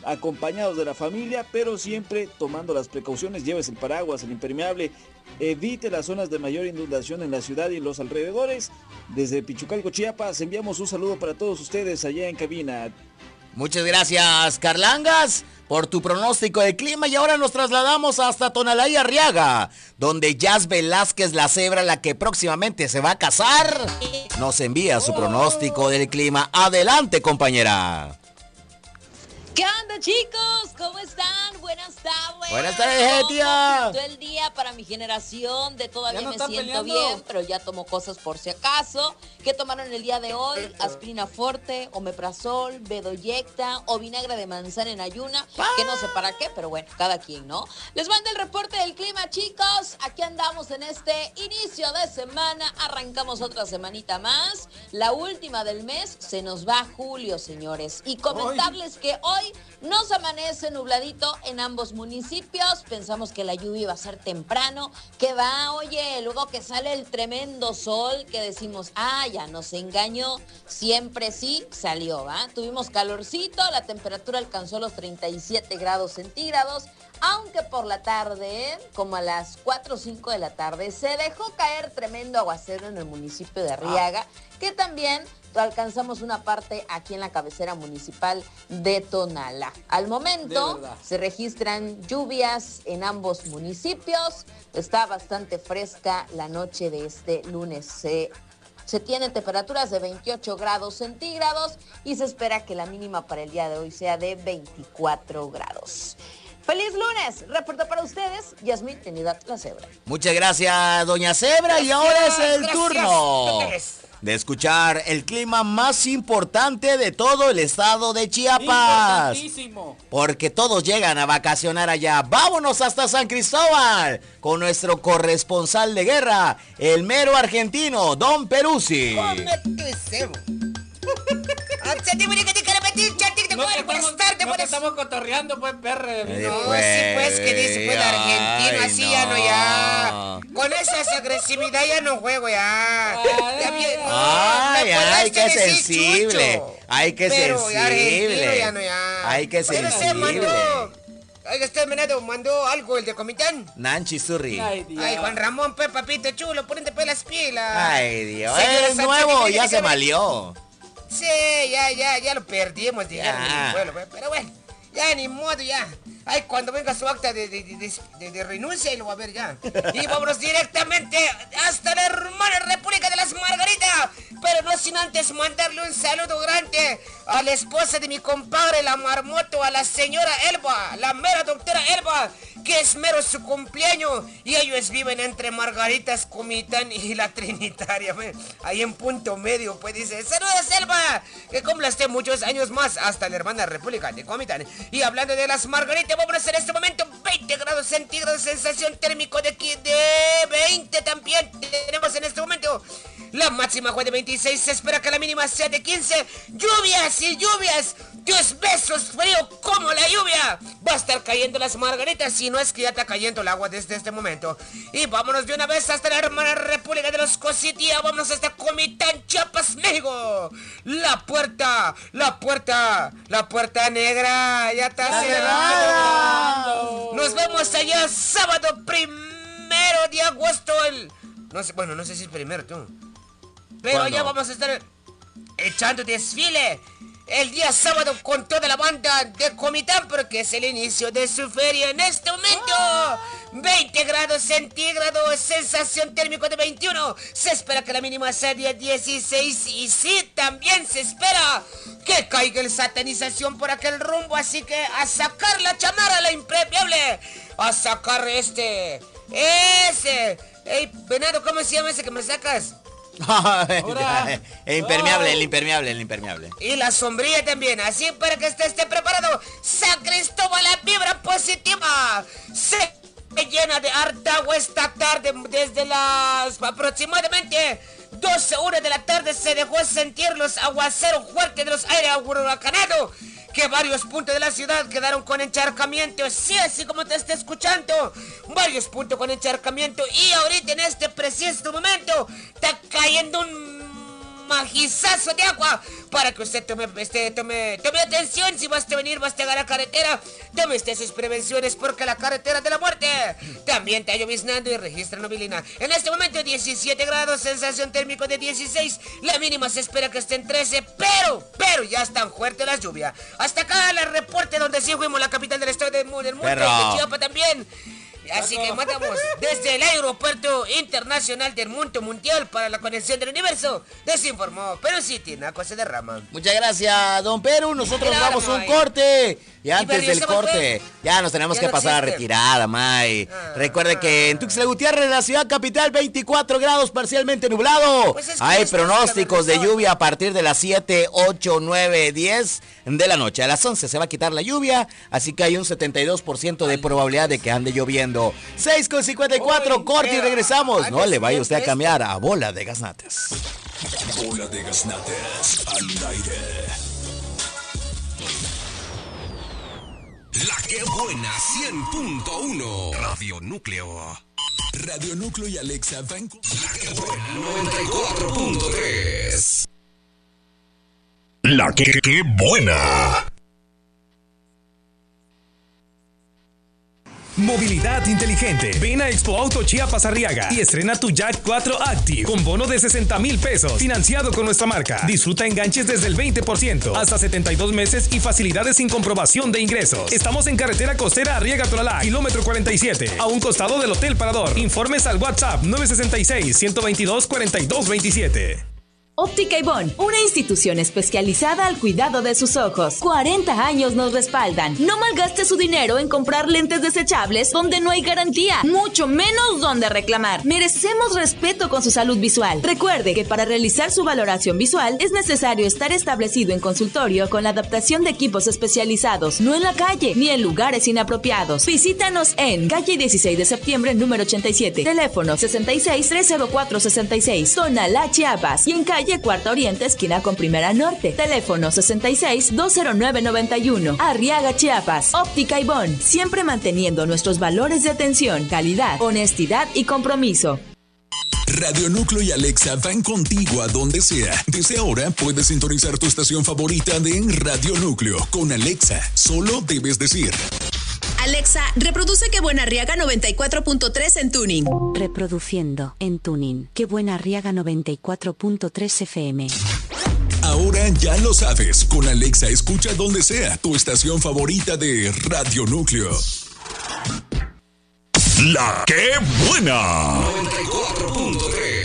acompañados de la familia, pero siempre tomando las precauciones. Lleves el paraguas, el impermeable, evite las zonas de mayor inundación en la ciudad y en los alrededores. Desde Pichucalco, Chiapas, enviamos un saludo para todos ustedes allá en cabina. Muchas gracias, Carlangas, por tu pronóstico de clima. Y ahora nos trasladamos hasta Tonalá y Arriaga, donde Jazz Velázquez, la cebra, la que próximamente se va a casar, nos envía su pronóstico del clima. Adelante, compañera. ¿Qué onda, chicos? ¿Cómo están? Buenas tardes. Buenas tardes, tía. Todo el día para mi generación de todavía no me están siento peleando. bien, pero ya tomo cosas por si acaso. ¿Qué tomaron el día de hoy? Aspirina forte, omeprazol, bedoyecta o vinagre de manzana en ayuna, que no sé para qué, pero bueno, cada quien, ¿no? Les mando el reporte del clima, chicos. Aquí andamos en este inicio de semana. Arrancamos otra semanita más. La última del mes. Se nos va julio, señores. Y comentarles que hoy nos amanece nubladito en ambos municipios. Pensamos que la lluvia iba a ser temprano. Que va, oye, luego que sale el tremendo sol, que decimos, ya nos engañó. Siempre sí salió, ¿va? Tuvimos calorcito, la temperatura alcanzó los 37 grados centígrados. Aunque por la tarde, como a las 4 o 5 de la tarde, se dejó caer tremendo aguacero en el municipio de Arriaga, que también alcanzamos una parte aquí en la cabecera municipal de Tonalá. Al momento se registran lluvias en ambos municipios. Está bastante fresca la noche de este lunes. Se tienen temperaturas de 28 grados centígrados y se espera que la mínima para el día de hoy sea de 24 grados. ¡Feliz lunes! Reporta para ustedes, Yasmín Trinidad la Cebra. Muchas gracias, doña Cebra. Y ahora es el turno de escuchar el clima más importante de todo el estado de Chiapas. Importantísimo. Porque todos llegan a vacacionar allá. Vámonos hasta San Cristóbal con nuestro corresponsal de guerra, el mero argentino, Don Peruzzi. No te estamos cotorreando, pues, perre. No, sí, pues, que dice, pues, argentino, así no. Ya no, ya. Con esa agresividad ya no juego, ya. Ay, qué sensible. Ay, qué sensible. Ya no, ya. Ay, qué sensible. Oiga, usted mandó algo, el de Comitán. Nanchi Zurri. Ay, Juan Ramón, pues, papito chulo, ponete pues las pilas. Ay, Dios, Señora es Sánchez, nuevo, ya se dígame. malió. Sí, ya lo perdimos, dijeron en el vuelo, pues, pero bueno, ya ni modo, ya. Ay, cuando venga su acta de renuncia y lo va a ver ya. Y vámonos directamente hasta la hermana República de las Margaritas. Pero no sin antes mandarle un saludo grande a la esposa de mi compadre, la Marmoto, a la señora Elba, la mera doctora Elba, que es mero su cumpleaños. Y ellos viven entre Margaritas, Comitán y la Trinitaria, ahí en punto medio, pues dice, saludos Elba, que cumpla usted muchos años más hasta la hermana República de Comitán. Y hablando de las Margaritas, vámonos en este momento 20 grados centígrados, sensación térmico de 20 también tenemos en este momento. La máxima fue de 26, se espera que la mínima sea de 15. Lluvias y lluvias, Dios besos, frío como la lluvia. Va a estar cayendo las Margaritas, si no es que ya está cayendo el agua desde este momento. Y vámonos de una vez hasta la hermana República de los Cositía, vámonos hasta Comitán, Chiapas, México. La puerta negra ya está cerrada. Nos vemos allá sábado 1 de agosto. No sé si es primero tú. Pero ¿cuándo? ya vamos a estar echando desfile el día sábado con toda la banda de Comitán, porque es el inicio de su feria en este momento. 20 grados centígrados, sensación térmico de 21. Se espera que la mínima sea de 16 y sí, también se espera que caiga el satanización por aquel rumbo. Así que a sacar la chamarra, la impermeable, a sacar ese. Ey, Venado, ¿cómo se llama ese que me sacas? El impermeable. Y la sombrilla también, así para que esté preparado. San Cristóbal, la vibra positiva se llena de harta agua esta tarde. Desde las aproximadamente 12 horas de la tarde se dejó sentir los aguaceros fuertes de los aires huracanados, que varios puntos de la ciudad quedaron con encharcamiento. Sí, así como te está escuchando, varios puntos con encharcamiento. Y ahorita en este preciso momento está cayendo un majizazo de agua para que usted tome atención. Si vas a venir, vas a llegar a la carretera, tome sus prevenciones porque la carretera de la muerte también está lloviznando y registra nubilina. En este momento 17 grados, sensación térmica de 16, la mínima se espera que esté en 13, pero ya están fuertes las lluvias. Hasta acá el reporte donde sí fuimos la capital del estado del mundo, de Chiapas también. Así que mandamos desde el aeropuerto internacional del mundo mundial para la conexión del universo. Desinformó, pero sí tiene agua se derrama. Muchas gracias, don Perú. Nosotros vamos un corte. Y antes del corte, ya nos tenemos que pasar a retirada, May. Recuerde que en Tuxtla Gutiérrez, la ciudad capital, 24 grados parcialmente nublado. Pues hay pronósticos de lluvia a partir de las 7, 8, 9, 10 de la noche. A las 11 se va a quitar la lluvia, así que hay un 72% de probabilidad de que ande lloviendo. 6:54, corte y regresamos. No le vaya usted a cambiar a Bola de Gaznates. Bola de Gaznates al aire. La que buena 100.1 Radio Núcleo. Radio Núcleo y Alexa van con La que buena 94.3. La que buena. Movilidad inteligente. Ven a Expo Auto Chiapas Arriaga y estrena tu Jack 4 Active con bono de 60,000 pesos, financiado con nuestra marca. Disfruta enganches desde el 20%, hasta 72 meses y facilidades sin comprobación de ingresos. Estamos en carretera costera Arriaga-Tolalá, kilómetro 47, a un costado del Hotel Parador. Informes al WhatsApp 966-122-4227. Óptica Ibón, una institución especializada al cuidado de sus ojos. 40 años nos respaldan. No malgaste su dinero en comprar lentes desechables donde no hay garantía, mucho menos donde reclamar. Merecemos respeto con su salud visual. Recuerde que para realizar su valoración visual es necesario estar establecido en consultorio con la adaptación de equipos especializados, no en la calle ni en lugares inapropiados. Visítanos en calle 16 de septiembre, número 87, teléfono 66-304-66, Tonalá, Chiapas, y en calle Cuarta Oriente, esquina con Primera Norte, teléfono 66-209-91, Arriaga, Chiapas. Óptica Ibón, siempre manteniendo nuestros valores de atención, calidad, honestidad y compromiso. Radio Núcleo y Alexa van contigo a donde sea. Desde ahora puedes sintonizar tu estación favorita de Radio Núcleo. Con Alexa, solo debes decir: Alexa, reproduce Que Buena Arriaga 94.3 en tuning. Reproduciendo en tuning Que Buena Arriaga 94.3 FM. Ahora ya lo sabes, con Alexa escucha donde sea tu estación favorita de Radio Núcleo. La que buena 94.3